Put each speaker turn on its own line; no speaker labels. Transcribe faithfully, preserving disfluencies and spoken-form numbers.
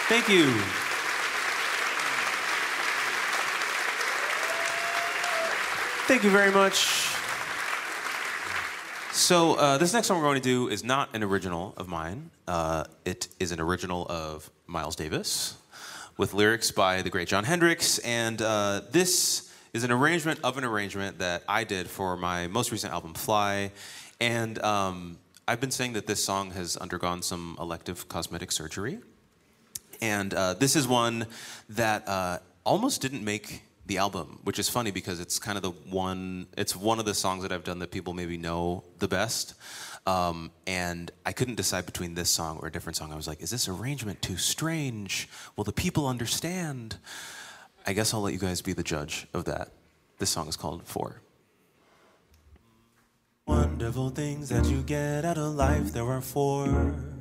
Thank you. Thank you very much. So uh, this next song we're going to do is not an original of mine. Uh, it is an original of Miles Davis with lyrics by the great Jon Hendricks. And uh, this is an arrangement of an arrangement that I did for my most recent album, Fly. And um, I've been saying that this song has undergone some elective cosmetic surgery. And uh, this is one that uh, almost didn't make the album, which is funny because it's kind of the one, it's one of the songs that I've done that people maybe know the best. Um, and I couldn't decide between this song or a different song. I was like, is this arrangement too strange? Will the people understand? I guess I'll let you guys be the judge of that. This song is called Four. Wonderful things that you get out of life, there are four.